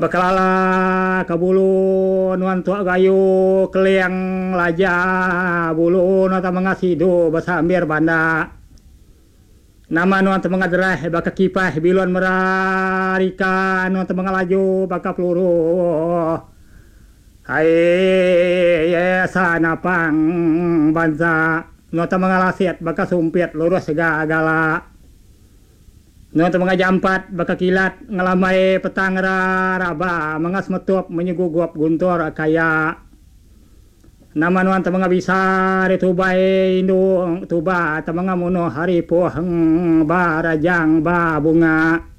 Bakalala kabulu nuan tua gayu keliang laja bulu nata mangasido basambir banda nama nuan temanga derah baka kipah biluan merarika nuan temanga laju baka peluru hai sana pang banza nuan temanga lasiat baka sumpit lurus segala nuan temanga jampat baka kilat ngalamai petang raba mangas metup menyugugup guntur kaya nama nuan temanga bisa ditubai indung tuba temanga muno haripo barajang ba bunga